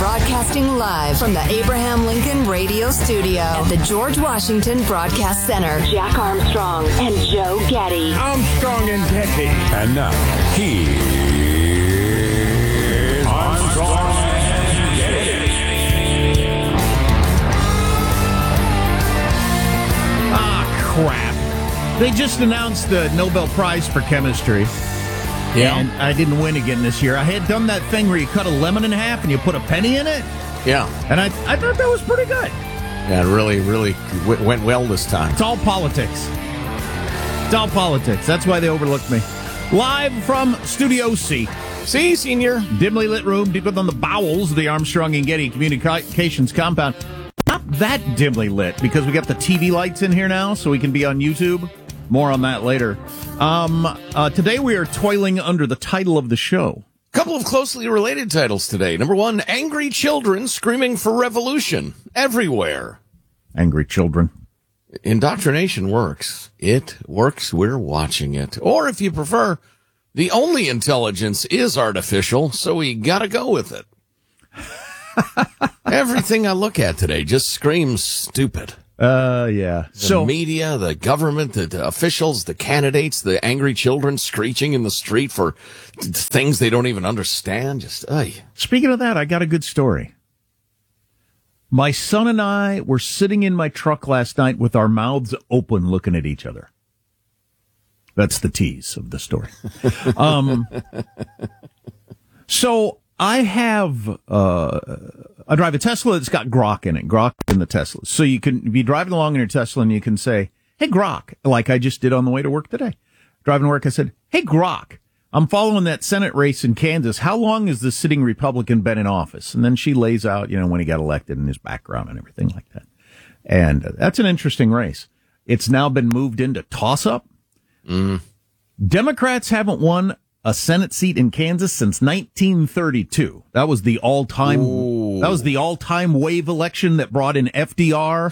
Broadcasting live from the Abraham Lincoln Radio Studio at the George Washington Broadcast Center. Jack Armstrong and Joe Getty. Armstrong and Getty. And now, here's Armstrong and Getty. Ah, crap. They just announced the Nobel Prize for Chemistry. Yeah. And I didn't win again this year. I had done that thing where you cut a lemon in half and you put a penny in it. Yeah. And I thought that was pretty good. Yeah, it really went well this time. It's all politics. It's all politics. That's why they overlooked me. Live from Studio C. See, senior. Dimly lit room deep within the bowels of the Armstrong and Getty Communications compound. Not that dimly lit because we got the TV lights in here now so we can be on YouTube. More on that later. Today we are toiling under the title of the show. A couple of closely related titles today. Number one, angry children screaming for revolution everywhere. Angry children. Indoctrination works. It works. We're watching it. Or if you prefer, the only intelligence is artificial, so we gotta go with it. Everything I look at today just screams stupid. Yeah. The media, the government, the officials, the candidates, the angry children screeching in the street for things they don't even understand. Speaking of that, I got a good story. My son and I were sitting in my truck last night with our mouths open looking at each other. That's the tease of the story. So I have, I drive a Tesla that's got Grok in it, Grok in the Tesla. So you can be driving along in your Tesla and you can say, hey, Grok, like I just did on the way to work today. Driving to work, I said, hey, Grok, I'm following that Senate race in Kansas. How long has the sitting Republican been in office? And then she lays out, when he got elected and his background and everything like that. And that's an interesting race. It's now been moved into toss-up. Democrats haven't won a Senate seat in Kansas since 1932. That was the all-time wave election that brought in FDR,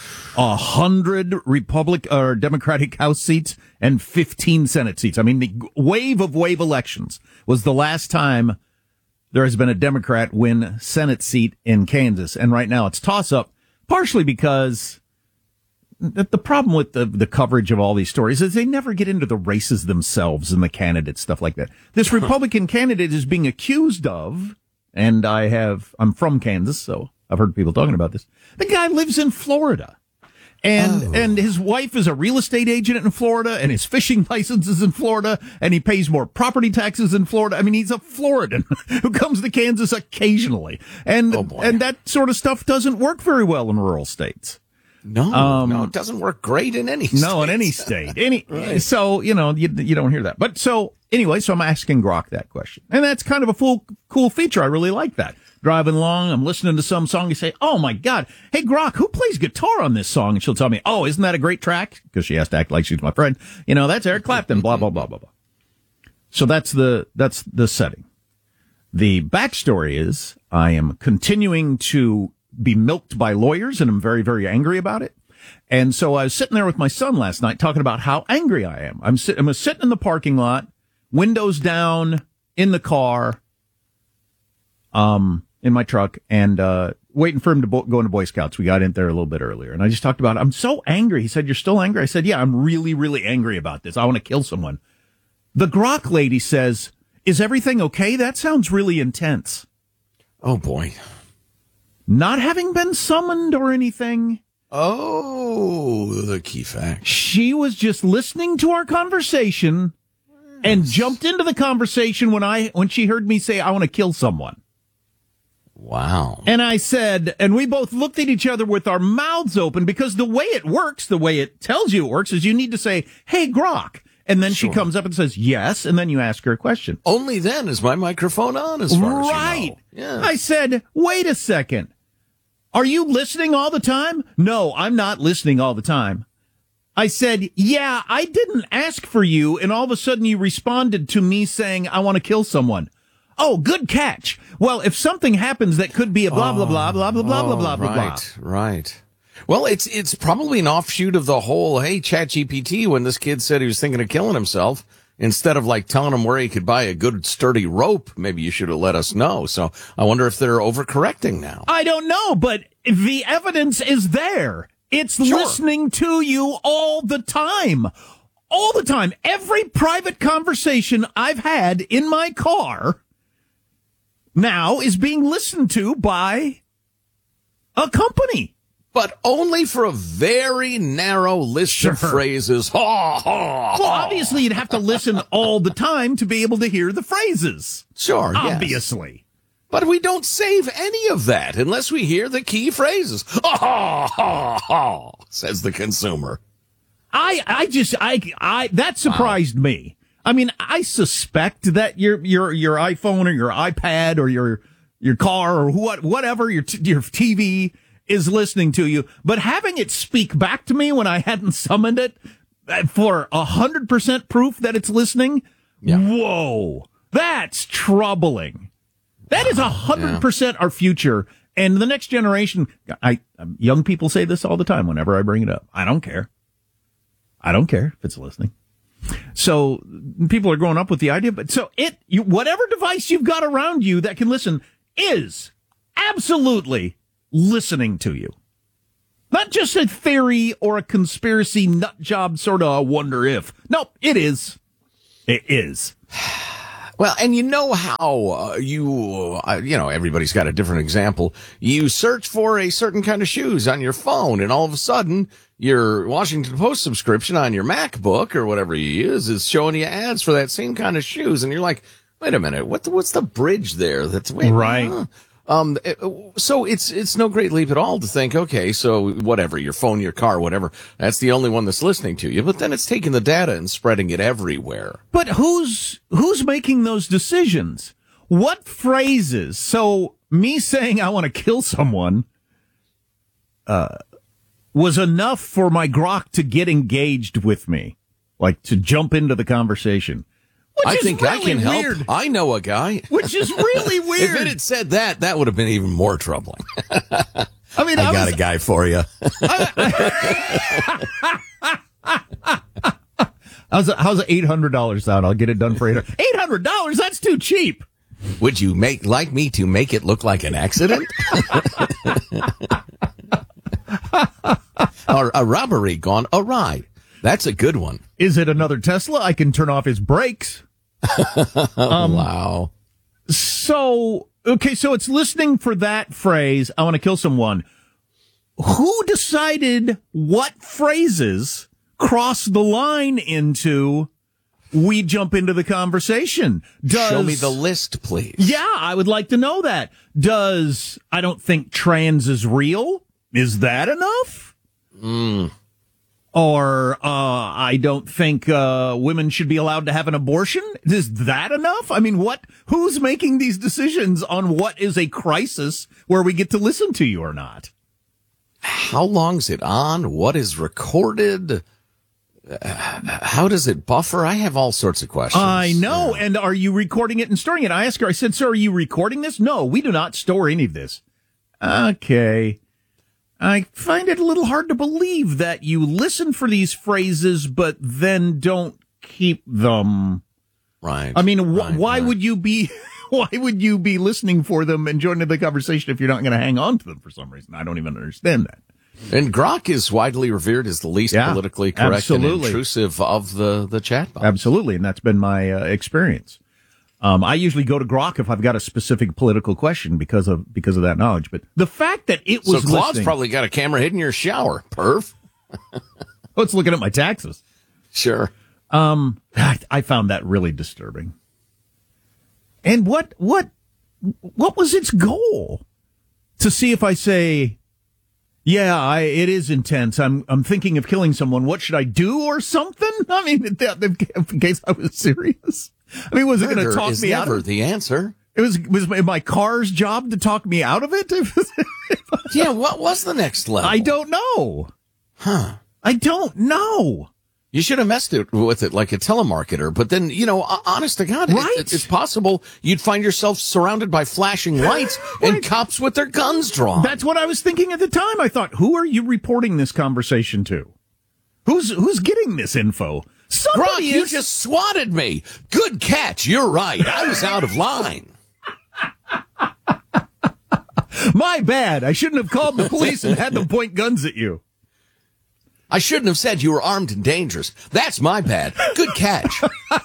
100 Democratic House seats and 15 Senate seats. I mean, the wave of wave elections was the last time there has been a Democrat win Senate seat in Kansas. And right now it's toss-up, partially because the problem with the coverage of all these stories is they never get into the races themselves and the candidates, stuff like that. This Republican candidate is being accused of, and I'm from Kansas, so I've heard people talking about this. The guy lives in Florida. And his wife is a real estate agent in Florida, and his fishing license is in Florida, and he pays more property taxes in Florida. I mean, he's a Floridan who comes to Kansas occasionally. And that sort of stuff doesn't work very well in rural states. No, it doesn't work great in any state. No, in any state. Right. So, you don't hear that. But so I'm asking Grok that question. And that's kind of a cool feature. I really like that. Driving along, I'm listening to some song, you say, oh my God, hey Grok, who plays guitar on this song? And she'll tell me, oh, isn't that a great track? Because she has to act like she's my friend. That's Eric Clapton, blah, blah, blah, blah, blah. So that's the setting. The backstory is I am continuing to be milked by lawyers, and I'm very, very angry about it. And so I was sitting there with my son last night talking about how angry I am. I'm sitting in the parking lot, windows down, in the car, in my truck, and waiting for him to go into Boy Scouts. We got in there a little bit earlier, and I just talked about, I'm so angry. He said, you're still angry? I said, yeah, I'm really, really angry about this. I want to kill someone. The Grok lady says, is everything okay? That sounds really intense. Oh, boy. Not having been summoned or anything. Oh, the key fact. She was just listening to our conversation and jumped into the conversation when she heard me say, I want to kill someone. Wow. And I said, and we both looked at each other with our mouths open, because the way it works, the way it tells you it works, is you need to say, hey, Grok. And then she comes up and says, yes, and then you ask her a question. Only then is my microphone on, as far as you know. Right. Yeah. I said, wait a second. Are you listening all the time? No, I'm not listening all the time. I said, yeah, I didn't ask for you, and all of a sudden you responded to me saying, I want to kill someone. Oh, good catch. Well, if something happens that could be a blah, blah, blah, blah, blah, blah, blah, blah, blah, blah. Right. Well, it's probably an offshoot of the whole, hey, ChatGPT, when this kid said he was thinking of killing himself, instead of like telling him where he could buy a good sturdy rope, maybe you should have let us know. So I wonder if they're overcorrecting now. I don't know, but the evidence is there. It's listening to you all the time. All the time. Every private conversation I've had in my car now is being listened to by a company. But only for a very narrow list of phrases. Ha, ha, well, obviously, you'd have to listen all the time to be able to hear the phrases. Sure, obviously. Yes. But we don't save any of that unless we hear the key phrases. Ha, ha, ha, ha, says the consumer. That surprised me. I mean, I suspect that your iPhone or your iPad or your car or whatever, your TV is listening to you, but having it speak back to me when I hadn't summoned it for 100% proof that it's listening. Yeah. Whoa, that's troubling. That is 100% our future. And the next generation, young people say this all the time whenever I bring it up. I don't care if it's listening. So people are growing up with the idea, but so whatever device you've got around you that can listen is absolutely listening to you. Not just a theory or a conspiracy nut job sort of a wonder if. Nope, it is. It is. Well, and you know how everybody's got a different example. You search for a certain kind of shoes on your phone, and all of a sudden, your Washington Post subscription on your MacBook or whatever you use is showing you ads for that same kind of shoes, and you're like, wait a minute, what's the bridge there? Right. So it's no great leap at all to think, okay, so whatever, your phone, your car, whatever, that's the only one that's listening to you. But then it's taking the data and spreading it everywhere. But who's making those decisions? What phrases? So me saying I want to kill someone, was enough for my grok to get engaged with me, like to jump into the conversation. I think really I can help. Weird. I know a guy. Which is really weird. If it had said that would have been even more troubling. I mean, I got a guy for you. How's $800 sound? I'll get it done for $800. That's too cheap. Would you like me to make it look like an accident? Or a robbery gone awry. That's a good one. Is it another Tesla? I can turn off his brakes. Wow. So it's listening for that phrase, I want to kill someone. Who decided what phrases cross the line into we jump into the conversation? Show me the list, please. Yeah, I would like to know that. I don't think trans is real? Is that enough? Or I don't think women should be allowed to have an abortion. Is that enough? I mean, who's making these decisions on what is a crisis where we get to listen to you or not? How long's it on? What is recorded? How does it buffer? I have all sorts of questions. I know. Yeah. And are you recording it and storing it? I asked her, I said, so are you recording this? No, we do not store any of this. Okay. I find it a little hard to believe that you listen for these phrases, but then don't keep them. Right. I mean, why would you be listening for them and joining the conversation if you're not going to hang on to them for some reason? I don't even understand that. And Grok is widely revered as the least politically correct and intrusive of the chat box. Absolutely. And that's been my experience. I usually go to Grok if I've got a specific political question because of that knowledge. But the fact that it was so Claude's probably got a camera hidden in your shower. Perv. Oh, it's looking at my taxes. Sure. I found that really disturbing. And what was its goal? To see if I say, yeah, it is intense. I'm thinking of killing someone. What should I do or something? I mean, in case I was serious. I mean, was it going to talk me out of it? The answer. It was my car's job to talk me out of it? Yeah, what was the next level? I don't know. Huh. I don't know. You should have messed with it like a telemarketer, but then, honest to God, right? It's possible you'd find yourself surrounded by flashing lights and cops with their guns drawn. That's what I was thinking at the time. I thought, who are you reporting this conversation to? Who's getting this info? Gronk, you just swatted me. Good catch. You're right. I was out of line. My bad. I shouldn't have called the police and had them point guns at you. I shouldn't have said you were armed and dangerous. That's my bad. Good catch.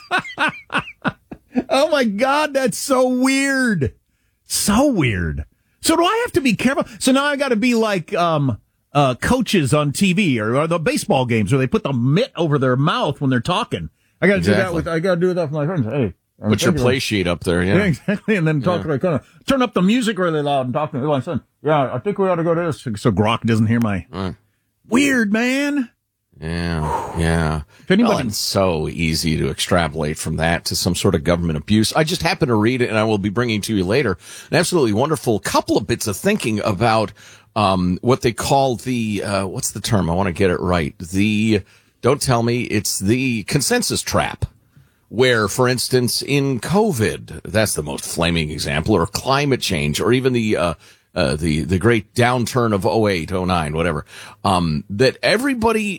Oh, my God. That's so weird. So weird. So do I have to be careful? So now I got to be like coaches on TV or the baseball games where they put the mitt over their mouth when they're talking. I got to do that with my friends. Hey. Put your play sheet up there, yeah. Yeah, exactly. And then talk like kind of turn up the music really loud and talk to me. My son, yeah, I think we ought to go to this so Gronk doesn't hear my weird, man. Yeah. If anybody, it's so easy to extrapolate from that to some sort of government abuse. I just happened to read it, and I will be bringing to you later an absolutely wonderful couple of bits of thinking about what they call the what's the term? I want to get it right. Don't tell me it's the consensus trap. Where, for instance, in COVID, that's the most flaming example, or climate change, or even the great downturn of 08, 09, whatever, that everybody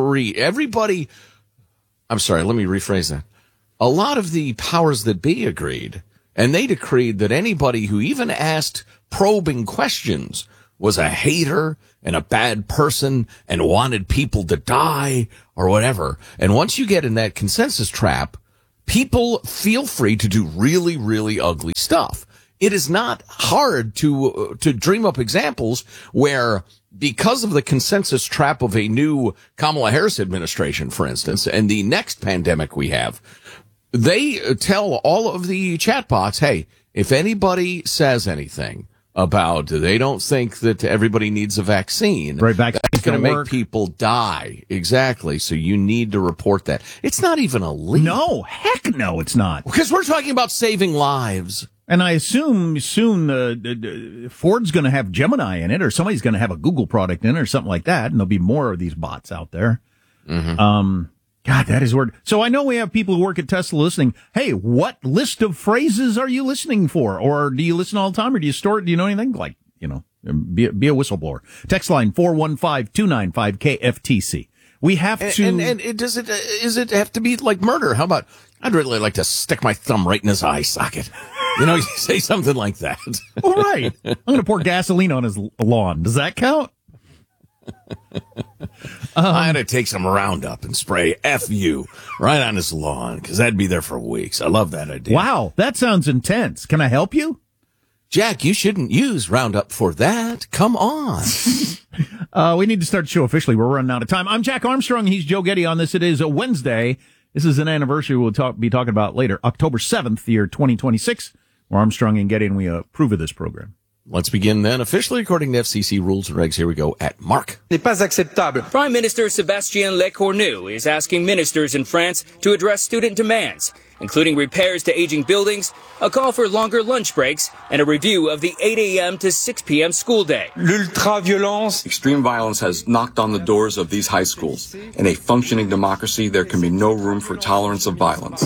I'm sorry, let me rephrase that. A lot of the powers that be agreed, and they decreed that anybody who even asked probing questions was a hater and a bad person and wanted people to die or whatever. And once you get in that consensus trap, people feel free to do really, really ugly stuff. It is not hard to dream up examples where, because of the consensus trap of a new Kamala Harris administration, for instance, and the next pandemic we have, they tell all of the chatbots, hey, if anybody says anything about they don't think that everybody needs a vaccine, right, that's going to make people die. Exactly. So you need to report that. It's not even illegal. No, heck no, it's not. Because we're talking about saving lives. And I assume soon Ford's going to have Gemini in it, or somebody's going to have a Google product in it, or something like that, and there'll be more of these bots out there. Mm-hmm. God, that is weird. So I know we have people who work at Tesla listening. Hey, what list of phrases are you listening for? Or do you listen all the time, or do you store it? Do you know anything? Like, be a whistleblower. Text line 415-295-KFTC. We have to. And does it have to be like murder? How about, I'd really like to stick my thumb right in his eye socket. You say something like that. All right. I'm going to pour gasoline on his lawn. Does that count? I had to take some Roundup and spray FU right on his lawn, because that'd be there for weeks. I love that idea. Wow, that sounds intense. Can I help you? Jack, you shouldn't use Roundup for that. Come on. We need to start the show officially. We're running out of time. I'm Jack Armstrong. He's Joe Getty on this. It is a Wednesday. This is an anniversary we'll be talking about later. October 7th, year 2026. We're Armstrong and Getty, and we approve of this program. Let's begin then officially according to FCC rules and regs. Here we go at Mark. Prime Minister Sébastien Lecornu is asking ministers in France to address student demands, including repairs to aging buildings, a call for longer lunch breaks, and a review of the 8 a.m. to 6 p.m. school day. L'ultra-violence. Extreme violence has knocked on the doors of these high schools. In a functioning democracy, there can be no room for tolerance of violence.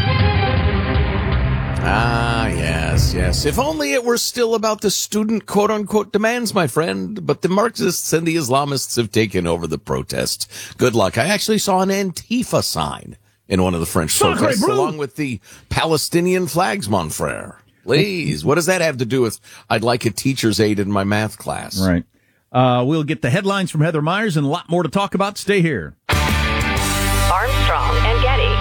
Ah, yes. If only it were still about the student quote-unquote demands, my friend. But the Marxists and the Islamists have taken over the protests. Good luck. I actually saw an Antifa sign in one of the French protests, along with the Palestinian flags, mon frere. Please, what does that have to do with I'd like a teacher's aide in my math class? Right. We'll get the headlines from Heather Myers and a lot more to talk about. Stay here. Armstrong and Getty.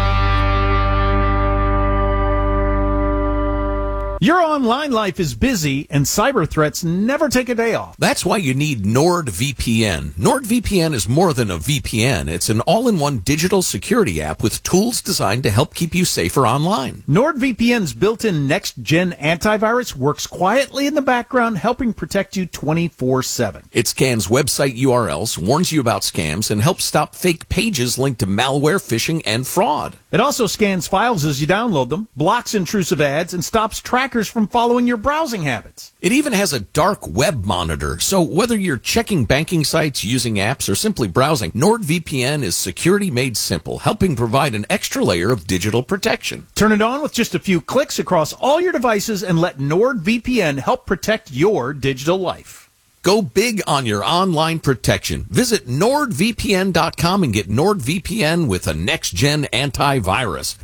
Your online life is busy, and cyber threats never take a day off. That's why you need NordVPN. NordVPN is more than a VPN. It's an all-in-one digital security app with tools designed to help keep you safer online. NordVPN's built-in next-gen antivirus works quietly in the background, helping protect you 24/7. It scans website URLs, warns you about scams, and helps stop fake pages linked to malware, phishing, and fraud. It also scans files as you download them, blocks intrusive ads, and stops trackers from following your browsing habits. It even has a dark web monitor, so whether you're checking banking sites, using apps, or simply browsing, NordVPN is security made simple, helping provide an extra layer of digital protection. Turn it on with just a few clicks across all your devices and let NordVPN help protect your digital life. Go big on your online protection. Visit NordVPN.com and get NordVPN with a next-gen antivirus.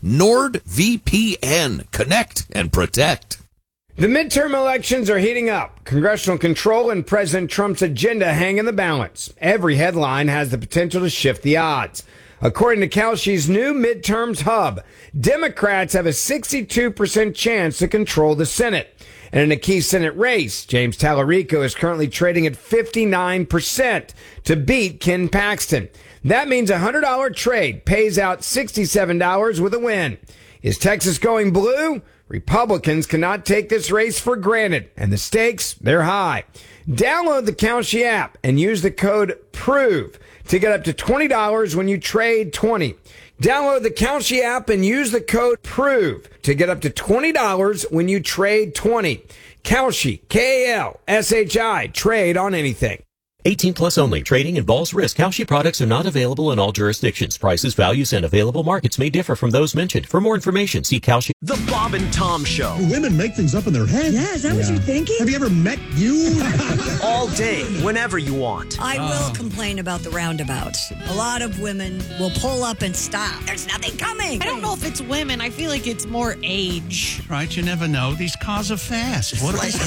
NordVPN. Connect and protect. The midterm elections are heating up. Congressional control and President Trump's agenda hang in the balance. Every headline has the potential to shift the odds. According to Kalshi's new midterms hub, Democrats have a 62% chance to control the Senate. And in a key Senate race, James Tallarico is currently trading at 59% to beat Ken Paxton. That means a $100 trade pays out $67 with a win. Is Texas going blue? Republicans cannot take this race for granted, and the stakes, they're high. Download the Kalshi app and use the code PROVE to get up to $20 when you trade 20. Download the Kalshi app and use the code PROVE to get up to $20 when you trade 20. Kalshi, K-A-L-S-H-I, trade on anything. 18 plus only. Trading involves risk. Kalshi products are not available in all jurisdictions. Prices, values, and available markets may differ from those mentioned. For more information, see Kalshi. The Bob and Tom Show. Women make things up in their head. Yeah, is that what you're thinking? Have you ever met you? All day, whenever you want. I will complain about the roundabouts. A lot of women will pull up and stop. There's nothing coming. I don't know if it's women. I feel like it's more age. Right, you never know. These cars are fast. What They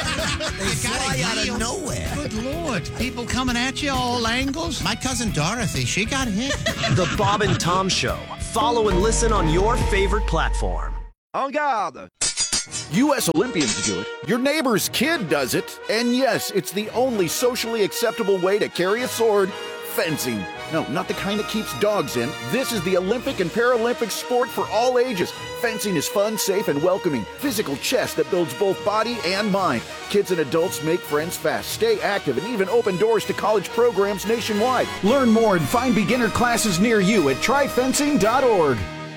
fly out of nowhere. Good Lord. People coming at you all angles. My cousin Dorothy, she got hit. The Bob and Tom Show. Follow and listen on your favorite platform. En garde! U.S. Olympians do it. Your neighbor's kid does it. And yes, it's the only socially acceptable way to carry a sword. Fencing. No, not the kind that keeps dogs in. This is the Olympic and Paralympic sport for all ages. Fencing is fun, safe, and welcoming. Physical chess that builds both body and mind. Kids and adults make friends fast, stay active, and even open doors to college programs nationwide. Learn more and find beginner classes near you at tryfencing.org.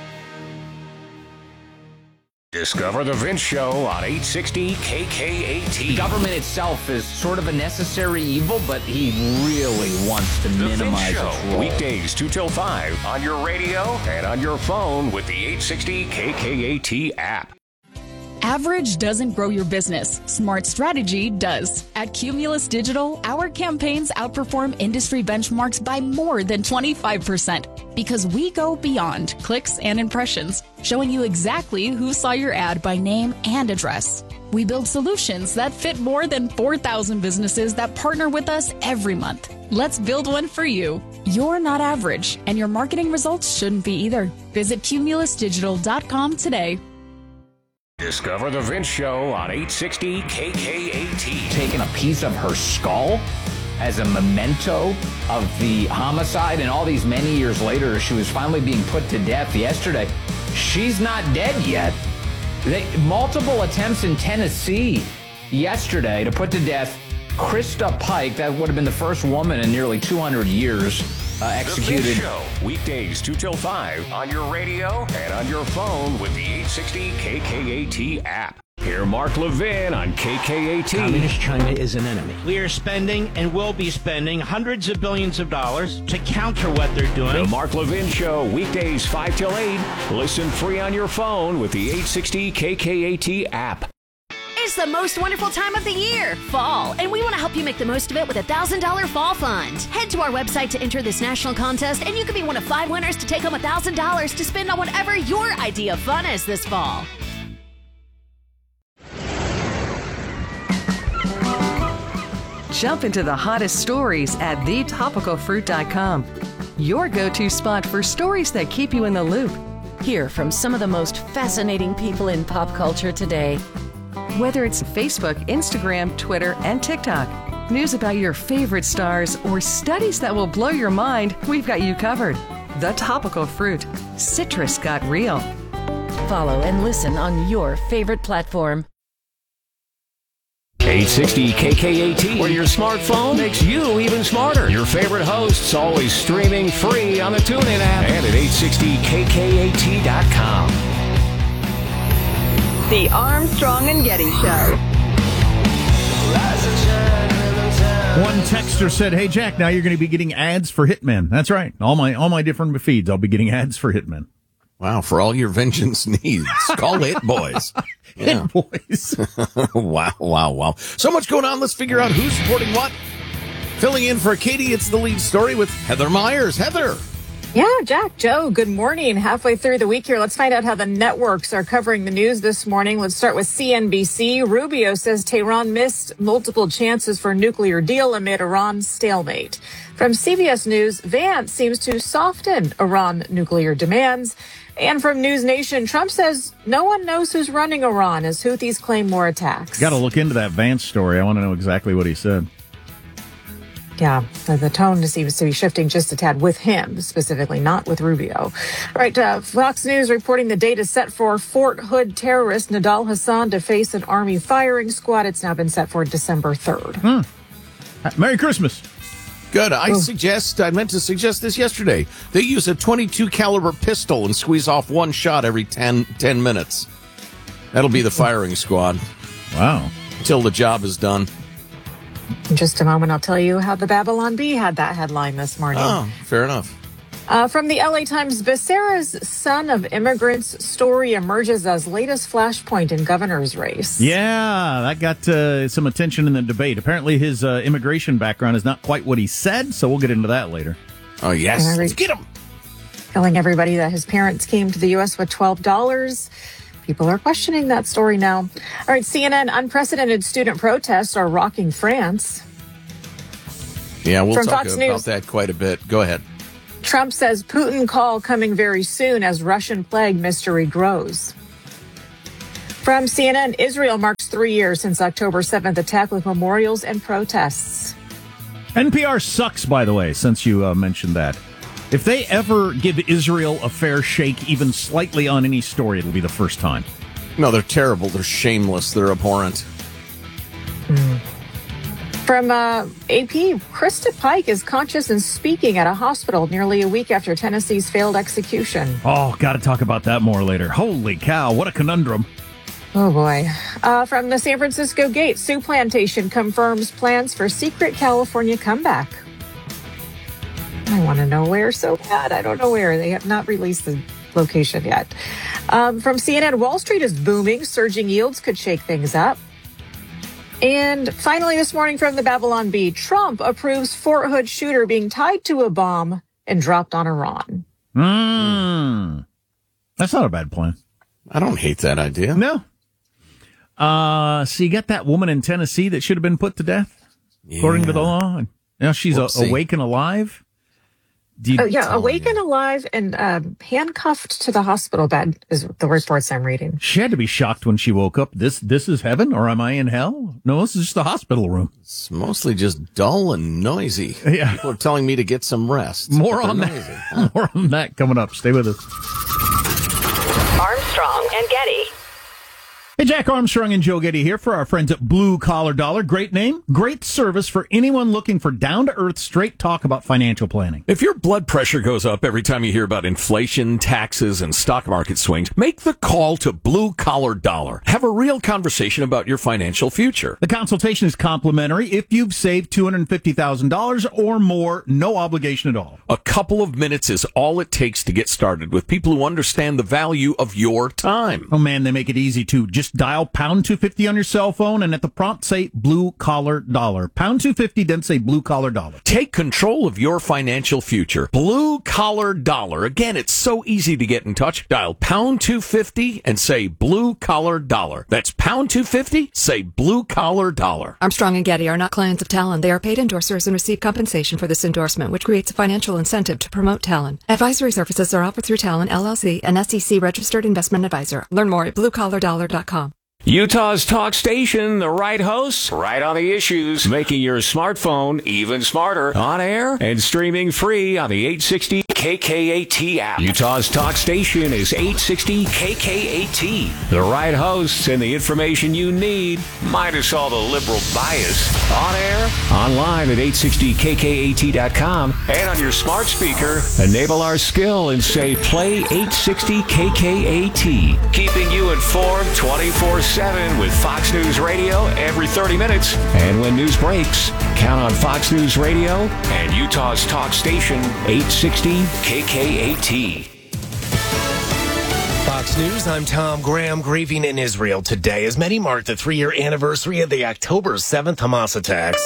Discover the Vince Show on 860 KKAT. The government itself is sort of a necessary evil, but he really wants to minimize its role. Weekdays 2 till 5 on your radio and on your phone with the 860 KKAT app. Average doesn't grow your business. Smart strategy does. At Cumulus Digital, our campaigns outperform industry benchmarks by more than 25% because we go beyond clicks and impressions, showing you exactly who saw your ad by name and address. We build solutions that fit more than 4,000 businesses that partner with us every month. Let's build one for you. You're not average, and your marketing results shouldn't be either. Visit cumulusdigital.com today. Discover the Vince Show on 860 KKAT. Taking a piece of her skull as a memento of the homicide, and all these many years later, she was finally being put to death yesterday. She's not dead yet. Multiple attempts in Tennessee yesterday to put to death Krista Pike. That would have been the first woman in nearly 200 years executed. The Vince Show, weekdays 2 till 5 on your radio and on your phone with the 860 KKAT app. Hear Mark Levin on KKAT. Communist China is an enemy. We are spending and will be spending hundreds of billions of dollars to counter what they're doing. The Mark Levin Show, weekdays 5 till 8. Listen free on your phone with the 860 KKAT app. It's the most wonderful time of the year, fall, and we want to help you make the most of it with a $1,000 fall fund. Head to our website to enter this national contest, and you could be one of 5 winners to take home $1,000 to spend on whatever your idea of fun is this fall. Jump into the hottest stories at thetopicalfruit.com. Your go-to spot for stories that keep you in the loop. Hear from some of the most fascinating people in pop culture today. Whether it's Facebook, Instagram, Twitter, and TikTok, news about your favorite stars, or studies that will blow your mind, we've got you covered. The Topical Fruit. Citrus got real. Follow and listen on your favorite platform. 860 KKAT, where your smartphone makes you even smarter. Your favorite hosts always streaming free on the TuneIn app and at 860KKAT.com. The Armstrong and Getty Show. One texter said, "Hey Jack, now you're going to be getting ads for Hitmen." That's right. All my different feeds, I'll be getting ads for Hitmen. Wow, for all your vengeance needs, call It Boys. Yeah. It Boys. Wow. So much going on. Let's figure out who's supporting what. Filling in for Katie, it's the lead story with Heather Myers. Heather. Yeah, Jack, Joe, good morning. Halfway through the week here, let's find out how the networks are covering the news this morning. Let's start with CNBC. Rubio says Tehran missed multiple chances for a nuclear deal amid Iran's stalemate. From CBS News, Vance seems to soften Iran nuclear demands. And from News Nation, Trump says no one knows who's running Iran as Houthis claim more attacks. Got to look into that Vance story. I want to know exactly what he said. Yeah, the tone seems to be shifting just a tad with him, specifically, not with Rubio. All right, Fox News reporting the date is set for Fort Hood terrorist Nidal Hassan to face an Army firing squad. It's now been set for December 3rd. Merry Christmas. Good. I meant to suggest this yesterday. They use a .22 caliber pistol and squeeze off one shot every 10 minutes. That'll be the firing squad. Wow. Until the job is done. In just a moment, I'll tell you how the Babylon Bee had that headline this morning. Oh, fair enough. From the LA Times, Becerra's son of immigrants story emerges as latest flashpoint in governor's race. Yeah, that got some attention in the debate. Apparently his immigration background is not quite what he said, so we'll get into that later. Oh, yes. Let's get him. Telling everybody that his parents came to the U.S. with $12. People are questioning that story now. All right, CNN, unprecedented student protests are rocking France. Yeah, we'll From talk Fox about News, that quite a bit. Go ahead. Trump says Putin call coming very soon as Russian plague mystery grows. From CNN, Israel marks 3 years since October 7th attack with memorials and protests. NPR sucks, by the way, since you mentioned that. If they ever give Israel a fair shake, even slightly on any story, it'll be the first time. No, they're terrible. They're shameless. They're abhorrent. From AP, Krista Pike is conscious and speaking at a hospital nearly a week after Tennessee's failed execution. Oh, got to talk about that more later. Holy cow, what a conundrum. Oh, boy. From the San Francisco Gate, Sioux Plantation confirms plans for secret California comeback. I want to know where so bad. I don't know where. They have not released the location yet. From CNN, Wall Street is booming. Surging yields could shake things up. And finally this morning from the Babylon Bee, Trump approves Fort Hood shooter being tied to a bomb and dropped on Iran. That's not a bad plan. I don't hate that idea. No. So you got that woman in Tennessee that should have been put to death, according to the law. And now she's awake and alive. Awake and alive and handcuffed to the hospital bed is the reports I'm reading. She had to be shocked when she woke up. This is heaven, or am I in hell? No, this is just the hospital room. It's mostly just dull and noisy. Yeah. People are telling me to get some rest. More on that. More on that coming up. Stay with us. Armstrong and Getty. Hey, Jack Armstrong and Joe Getty here for our friends at Blue Collar Dollar. Great name, great service for anyone looking for down-to-earth, straight talk about financial planning. If your blood pressure goes up every time you hear about inflation, taxes, and stock market swings, make the call to Blue Collar Dollar. Have a real conversation about your financial future. The consultation is complimentary. If you've saved $250,000 or more, no obligation at all. A couple of minutes is all it takes to get started with people who understand the value of your time. Oh, man, they make it easy, too. Just dial pound 250 on your cell phone and at the prompt say Blue Collar Dollar. Pound 250, then say Blue Collar Dollar. Take control of your financial future. Blue Collar Dollar. Again, it's so easy to get in touch. Dial pound 250 and say Blue Collar Dollar. That's pound 250, say Blue Collar Dollar. Armstrong and Getty are not clients of Talon. They are paid endorsers and receive compensation for this endorsement, which creates a financial incentive to promote Talon. Advisory services are offered through Talon, LLC, an SEC registered investment advisor. Learn more at bluecollardollar.com. Utah's talk station, the right hosts, right on the issues, making your smartphone even smarter, on air and streaming free on the 860 KKAT app. Utah's talk station is 860 KKAT. The right hosts and the information you need, minus all the liberal bias. On air, online at 860KKAT.com, and on your smart speaker, enable our skill and say play 860 KKAT. Keeping you informed 24/7 with Fox News Radio every 30 minutes. And when news breaks, count on Fox News Radio and Utah's talk station, 860 KKAT. Fox News, I'm Tom Graham. Grieving in Israel today as many mark the 3-year anniversary of the October 7th Hamas attacks.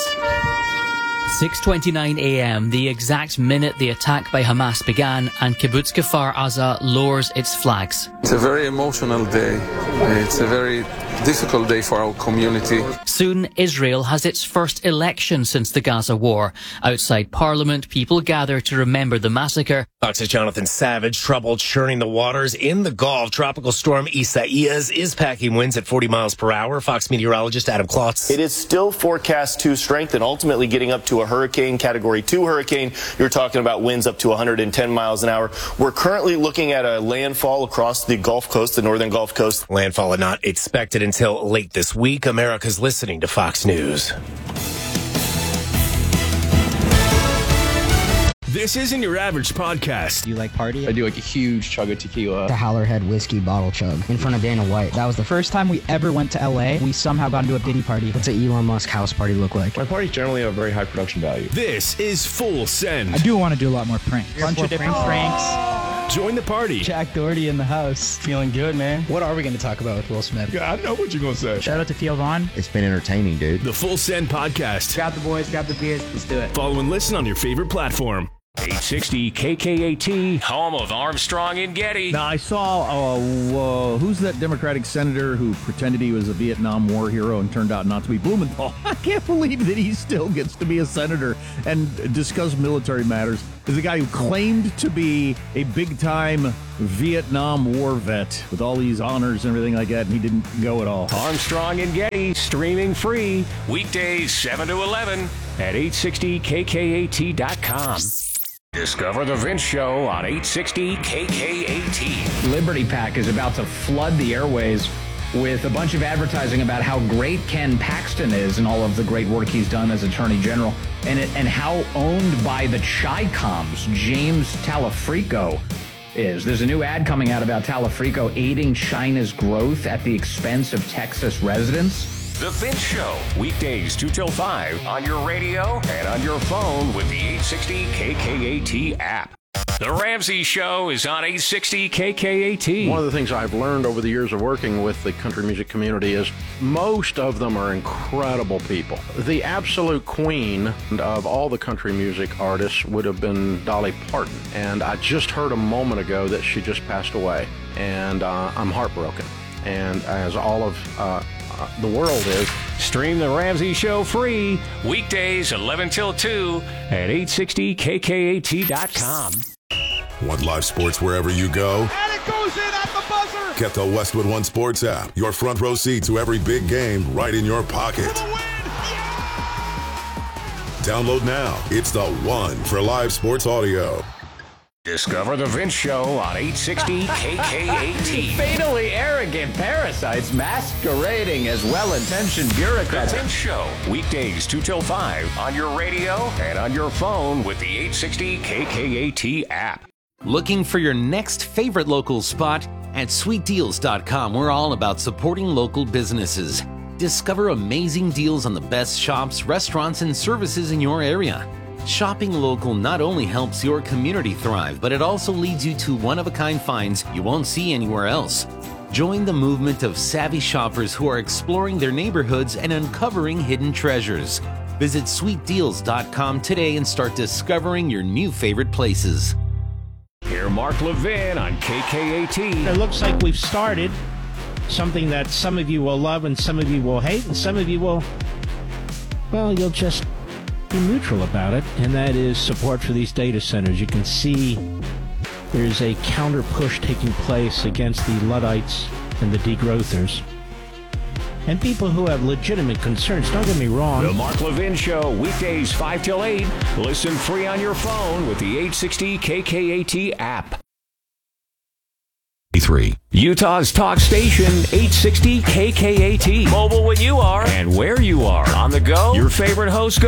6:29 a.m., the exact minute the attack by Hamas began, and Kibbutz Kfar Aza lowers its flags. It's a very emotional day. It's a very difficult day for our community. Soon, Israel has its first election since the Gaza war. Outside Parliament, people gather to remember the massacre. Fox's Jonathan Savage, troubled churning the waters in the Gulf. Tropical storm Isaias is packing winds at 40 miles per hour. Fox meteorologist Adam Klotz. It is still forecast to strengthen, ultimately getting up to a hurricane, Category 2 hurricane. You're talking about winds up to 110 miles an hour. We're currently looking at a landfall across the Gulf Coast, the northern Gulf Coast. Landfall not expected until late this week. America's listening to Fox News. This isn't your average podcast. Do you like party? I do like a huge chug of tequila. The Howlerhead whiskey bottle chug in front of Dana White. That was the first time we ever went to LA. We somehow got into a Diddy party. What's an Elon Musk house party look like? My parties generally have very high production value. This is Full Send. I do want to do a lot more pranks. A bunch of different pranks. Join the party. Jack Doherty in the house. Feeling good, man. What are we going to talk about with Will Smith? Yeah, I know what you're going to say. Shout out to Theo Vaughn. It's been entertaining, dude. The Full Send podcast. Grab the boys, grab the beers. Let's do it. Follow and listen on your favorite platform. 860 KKAT, home of Armstrong and Getty. Now, I saw, who's that Democratic senator who pretended he was a Vietnam War hero and turned out not to be? Blumenthal. I can't believe that he still gets to be a senator and discuss military matters. Is a guy who claimed to be a big-time Vietnam War vet with all these honors and everything like that, and he didn't go at all. Armstrong and Getty, streaming free, weekdays 7 to 11 at 860KKAT.com. Discover the Vince Show on 860 KKAT. Liberty PAC is about to flood the airways with a bunch of advertising about how great Ken Paxton is and all of the great work he's done as Attorney General, and how owned by the Chi-Coms James Talafrico is. There's a new ad coming out about Talafrico aiding China's growth at the expense of Texas residents. The Vince Show, weekdays 2 till 5 on your radio and on your phone with the 860 KKAT app. The Ramsey Show is on 860 KKAT. One of the things I've learned over the years of working with the country music community is most of them are incredible people. The absolute queen of all the country music artists would have been Dolly Parton. And I just heard a moment ago that she just passed away. And I'm heartbroken. And as all of the world is. Stream the Ramsey Show free, weekdays 11 till 2 at 860KKAT.com. Want live sports wherever you go? And it goes in at the buzzer! Get the Westwood One Sports app. Your front row seat to every big game right in your pocket. Download now. It's the one for live sports audio. Discover the Vince Show on 860 KKAT. Fatally arrogant parasites masquerading as well-intentioned bureaucrats. The Vince Show, weekdays 2 till 5 on your radio and on your phone with the 860 KKAT app. Looking for your next favorite local spot? At sweetdeals.com, we're all about supporting local businesses. Discover amazing deals on the best shops, restaurants, and services in your area. Shopping local not only helps your community thrive, but it also leads you to one-of-a-kind finds you won't see anywhere else. Join the movement of savvy shoppers who are exploring their neighborhoods and uncovering hidden treasures. Visit sweetdeals.com today and start discovering your new favorite places. Hear Mark Levin on KKAT. It looks like we've started something that some of you will love and some of you will hate, and some of you will, well, you'll just be neutral about it, and that is support for these data centers. You can see there's a counter push taking place against the Luddites and the degrowthers and people who have legitimate concerns. Don't get me wrong. The Mark Levin Show, weekdays 5 till 8. Listen free on your phone with the 860 KKAT app. 3. Utah's talk station, 860 KKAT. Mobile when you are and where you are. On the go, your favorite host goes